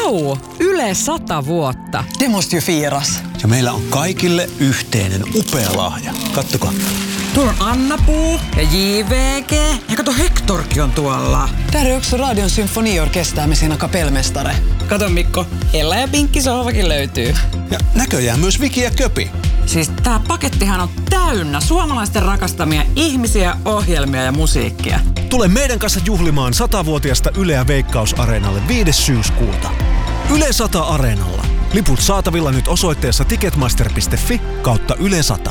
Vau! Yle 100 vuotta. Det måste ju firas. Ja meillä on kaikille yhteinen upea lahja. Kattokaa. Tuolla on Anna-Puu ja JVG. Ja kato, Hektorkin on tuolla. Där är också Radion symfoniorkester med sina kapellmästare. Kato Mikko, Ella ja Pinkki sohvakin löytyy. Ja näköjään myös Viki ja Köpi. Siis tää pakettihan on täynnä suomalaisten rakastamia ihmisiä, ohjelmia ja musiikkia. Tule meidän kanssa juhlimaan 100-vuotiasta Yleä Veikkaus-areenalle 5. syyskuuta. Yle 100 Areenalla. Liput saatavilla nyt osoitteessa ticketmaster.fi/Yle 100.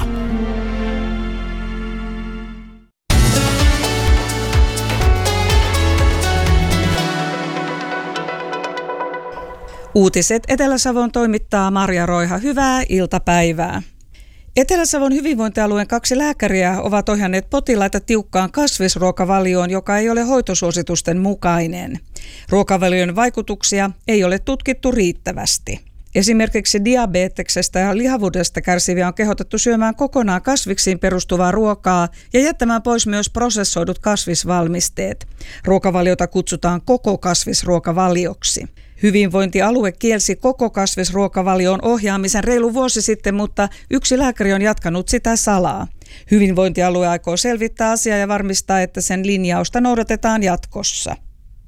Uutiset Etelä-Savon toimittaa Marja Roiha. Hyvää iltapäivää. Etelä-Savon hyvinvointialueen 2 lääkäriä ovat ohjanneet potilaita tiukkaan kasvisruokavalioon, joka ei ole hoitosuositusten mukainen. Ruokavalion vaikutuksia ei ole tutkittu riittävästi. Esimerkiksi diabeteksestä ja lihavuudesta kärsiviä on kehotettu syömään kokonaan kasviksiin perustuvaa ruokaa ja jättämään pois myös prosessoidut kasvisvalmisteet. Ruokavaliota kutsutaan koko kasvisruokavalioksi. Hyvinvointialue kielsi koko kasvisruokavalion ohjaamisen reilu vuosi sitten, mutta yksi lääkäri on jatkanut sitä salaa. Hyvinvointialue aikoo selvittää asiaa ja varmistaa, että sen linjausta noudatetaan jatkossa.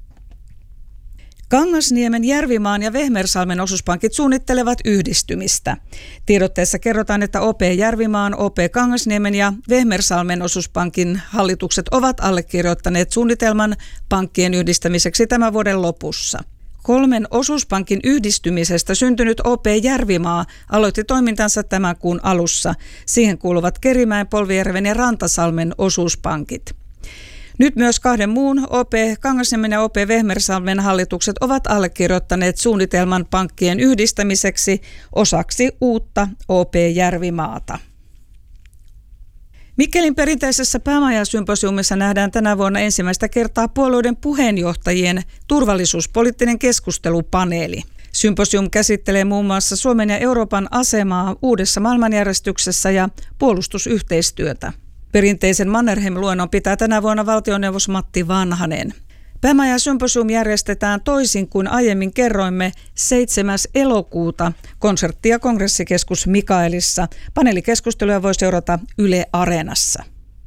Kangasniemen, Järvimaan ja Vehmersalmen osuuspankit suunnittelevat yhdistymistä. Tiedotteessa kerrotaan, että OP Järvimaan, OP Kangasniemen ja Vehmersalmen osuuspankin hallitukset ovat allekirjoittaneet suunnitelman pankkien yhdistämiseksi tämän vuoden lopussa. 3 osuuspankin yhdistymisestä syntynyt OP Järvimaa aloitti toimintansa tämän kuun alussa. Siihen kuuluvat Kerimäen, Polvijärven ja Rantasalmen osuuspankit. Nyt myös 2 muun OP Kangasniemen ja OP Vehmersalmen hallitukset ovat allekirjoittaneet suunnitelman pankkien yhdistämiseksi osaksi uutta OP Järvimaata. Mikkelin perinteisessä päämajasymposiumissa nähdään tänä vuonna ensimmäistä kertaa puolueiden puheenjohtajien turvallisuuspoliittinen keskustelupaneeli. Symposium käsittelee muun muassa Suomen ja Euroopan asemaa uudessa maailmanjärjestyksessä ja puolustusyhteistyötä. Perinteisen Mannerheim-luennon pitää tänä vuonna valtioneuvos Matti Vanhanen. Päämajasymposium järjestetään toisin kuin aiemmin kerroimme 7. elokuuta konsertti- ja kongressikeskus Mikaelissa. Paneelikeskusteluja voi seurata Yle Areenassa.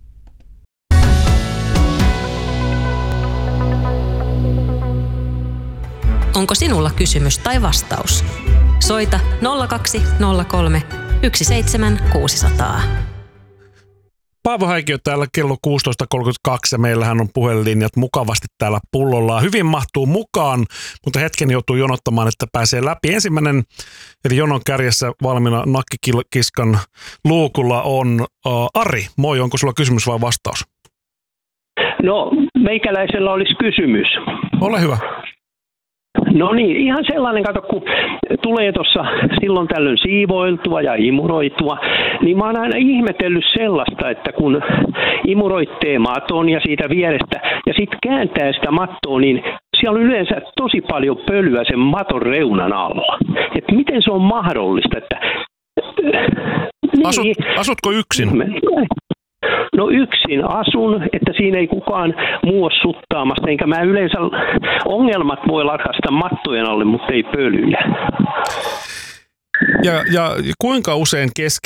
Onko sinulla kysymys tai vastaus? Soita 0203 17600. Paavo Häikiö täällä kello 16.32 ja meillähän on puhelinlinjat mukavasti täällä pullollaan. Hyvin mahtuu mukaan, mutta hetken joutuu jonottamaan, että pääsee läpi. Ensimmäinen, eli jonon kärjessä valmiina nakkikiskan luukulla on Ari. Moi, onko sulla kysymys vai vastaus? No, meikäläisellä olisi kysymys. Ole hyvä. No niin, ihan sellainen, kato, kun tulee tuossa silloin tällöin siivoiltua ja imuroitua, niin mä oon aina ihmetellyt sellaista, että kun imuroittee maton ja siitä vierestä ja sitten kääntää sitä mattoa, niin siellä on yleensä tosi paljon pölyä sen maton reunan alla. Että miten se on mahdollista, että... Asutko yksin? No yksin asun, että siinä ei kukaan muu ole suttaamassa, enkä mä yleensä ongelmat voi lakasta mattojen alle, mutta ei pölyjä. Ja kuinka usein